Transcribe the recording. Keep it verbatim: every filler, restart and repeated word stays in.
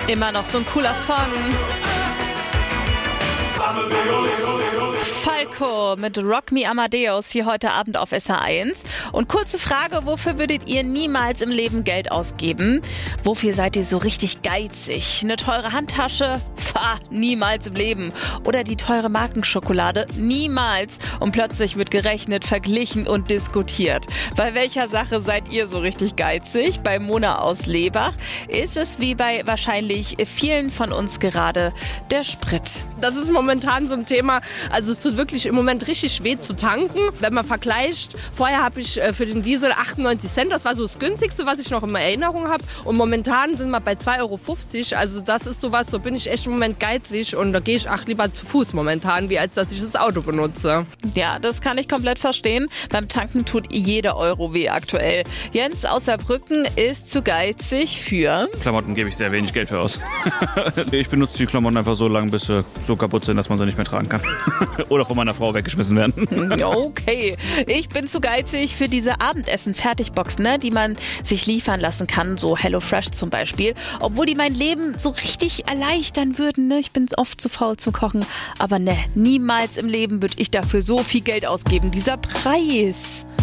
Immer noch so ein cooler Song. Falco mit Rock Me Amadeus hier heute Abend auf S R eins. Und kurze Frage, wofür würdet ihr niemals im Leben Geld ausgeben? Wofür seid ihr so richtig geizig? Eine teure Handtasche? Pfah, niemals im Leben. Oder die teure Markenschokolade? Niemals. Und plötzlich wird gerechnet, verglichen und diskutiert. Bei welcher Sache seid ihr so richtig geizig? Bei Mona aus Lebach ist es wie bei wahrscheinlich vielen von uns gerade der Sprit. Das ist momentan so ein Thema, also es tut wirklich im Moment richtig weh zu tanken. Wenn man vergleicht, vorher habe ich für den Diesel achtundneunzig Cent, das war so das günstigste, was ich noch in Erinnerung habe. Und momentan sind wir bei zwei Euro fünfzig, also das ist sowas, so bin ich echt im Moment geizig und da gehe ich ach lieber zu Fuß momentan, wie als dass ich das Auto benutze. Ja, das kann ich komplett verstehen. Beim Tanken tut jeder Euro weh aktuell. Jens aus Saarbrücken ist zu geizig für... Klamotten gebe ich sehr wenig Geld für aus. Ich benutze die Klamotten einfach so lange, bis sie so kaputt sind, dass man sie nicht mehr tragen kann. Oder von meiner Frau weggeschmissen werden. Okay, ich bin zu geizig für diese Abendessen-Fertigbox, ne, die man sich liefern lassen kann, so HelloFresh zum Beispiel. Obwohl die mein Leben so richtig erleichtern würden, ne? Ich bin oft zu faul zum Kochen. Aber ne, niemals im Leben würde ich dafür so viel Geld ausgeben. Dieser Preis.